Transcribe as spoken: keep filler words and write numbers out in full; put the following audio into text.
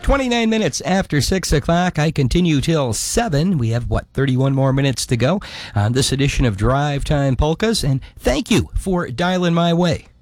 twenty-nine minutes after six o'clock. I continue till seven. We have, what, thirty-one more minutes to go on this edition of Drive Time Polkas. And thank you for dialing my way.